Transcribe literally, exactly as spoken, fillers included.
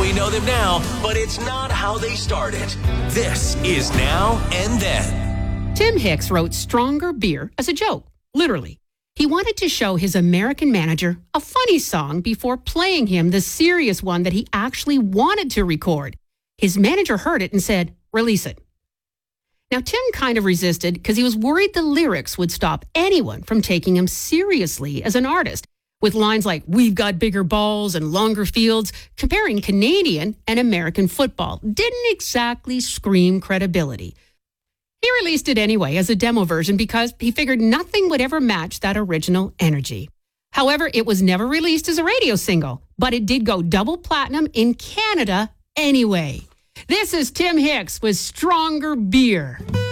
We know them now, but it's not how they started. This is Now and Then. Tim Hicks wrote Stronger Beer as a joke, literally. He wanted to show his American manager a funny song before playing him the serious one that he actually wanted to record. His manager heard it and said, release it. Now, Tim kind of resisted because he was worried the lyrics would stop anyone from taking him seriously as an artist, with lines like, we've got bigger balls and longer fields, comparing Canadian and American football didn't exactly scream credibility. He released it anyway as a demo version because he figured nothing would ever match that original energy. However, it was never released as a radio single, but it did go double platinum in Canada anyway. This is Tim Hicks with Stronger Beer.